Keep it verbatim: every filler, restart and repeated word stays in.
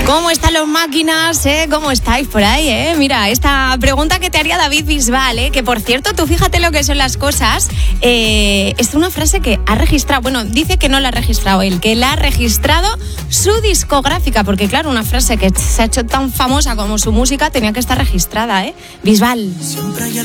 ¿Cómo están los máquinas? ¿Eh? ¿Cómo estáis por ahí? Eh? Mira, esta pregunta que te haría David Bisbal, ¿eh? Que por cierto, tú fíjate lo que son las cosas. Eh, es una frase que ha registrado, bueno, dice que no la ha registrado él, que la ha registrado su discográfica, porque claro, una frase que se ha hecho tan famosa como su música tenía que estar registrada, ¿eh? Bisbal. Siempre hay